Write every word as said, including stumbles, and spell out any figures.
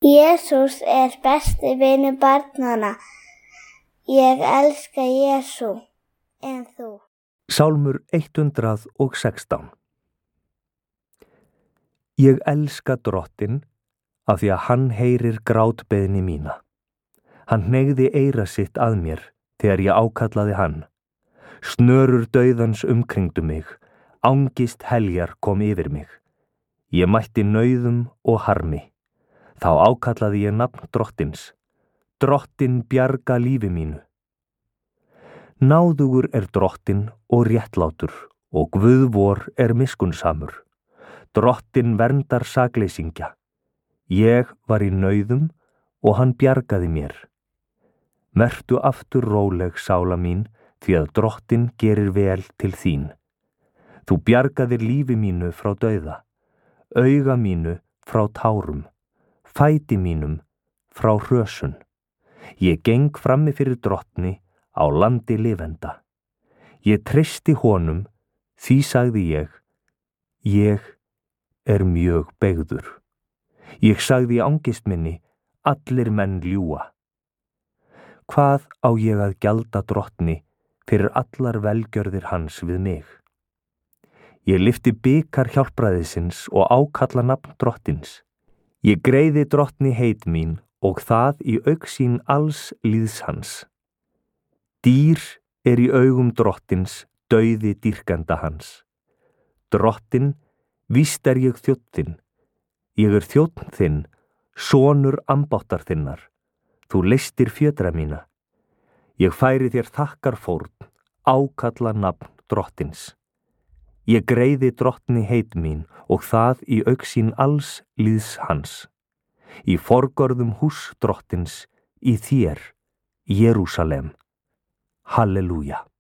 Jesús er besti vinur barnanna. Ég elska Jesú. En þú? Sálmur hundrað og sextán. Ég elska Drottinn af því að hann heyrir grátbeiðni mína. Hann hneigði eyra sitt að mér þegar ég ákallaði hann. Snörur dauðans umkringdu mig, angist heljar kom yfir mig. Ég mætti nauðum og harmi. Þá ákallaði ég nafn Drottins. Drottinn bjarga lífi mínu. Náðugur er Drottinn og réttlátur og Guð vor er miskunnsamur. Drottinn verndar sakleysingja. Ég var í nauðum og hann bjargaði mér. Vertu aftur róleg, sála mín, því að Drottinn gerir vel til þín. Þú bjargaðir lífi mínu frá dauða, auga mínu frá tárum, fæti mínum frá hrösun. Ég geng frammi fyrir Drottni á landi lifenda. Ég treysti honum, því sagði ég, ég er mjög beygður. Ég sagði í angist minni, allir menn ljúga. Hvað á ég að gjalda Drottni fyrir allar velgjörðir hans við mig? Ég lyfti bikar hjálpræðisins og ákalla nafn Drottins. Ég greiði Drottni heit mín og það í augsýn alls líðs hans. Dýr er í augum Drottins, dauði dýrkenda hans. Drottinn, víst er ég þjónn þinn. Ég er þjónn þinn, sonur ambáttar þinnar. Þú leystir fjötra mína. Ég færi þér þakkarfórn, ákalla nafn Drottins. Ég greiði Drottni heit mín og það í augsýn alls líðs hans. Í forgörðum hús Drottins, í þér, Jerúsalem. Halleluja.